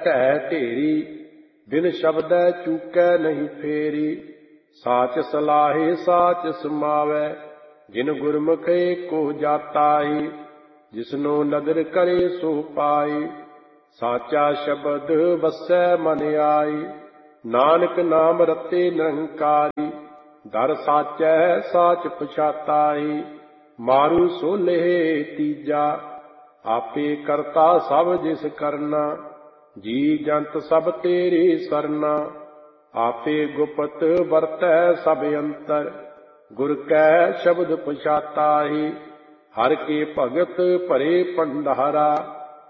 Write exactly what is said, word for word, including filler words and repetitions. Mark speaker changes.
Speaker 1: ਕਹਿ ਢੇਰੀ, ਬਿਨ ਸ਼ਬਦੈ ਚੂਕੈ ਨਹੀਂ ਫੇਰੀ। ਸਾਚ ਸਲਾਹੇ ਸਾਚ ਸਮਾਵੈ, ਜਿਨ ਗੁਰਮੁਖ ਏਕੋ ਜਾਤਾਈ। ਜਿਸਨੋ ਨਦਰ ਕਰੇ ਸੋ ਪਾਈ, ਸਾਚਾ ਸ਼ਬਦ ਵਸੈ ਮਨ ਆਈ। ਨਾਨਕ ਨਾਮ ਰਤੇ ਨਿਰੰਕਾਰੀ, ਦਰ ਸਾਚੈ ਸਾਚ ਪਛਾਤਾਈ। ਮਾਰੂ ਸੋਲੇ ਤੀਜਾ, ਆਪੇ ਕਰਤਾ ਸਭ ਜਿਸ ਕਰਨਾ। ਜੀ ਜੰਤ ਸਭ ਤੇਰੇ ਸਰਨਾ, ਆਪੇ ਗੁਪਤ ਵਰਤੈ ਸਭ ਅੰਤਰ। ਗੁਰ ਕੈ ਸ਼ਬਦ ਪਛਾਤਾਈ, ਹਰਿ ਕੇ ਭਗਤ ਭਰੇ ਭੰਡਾਰਾ।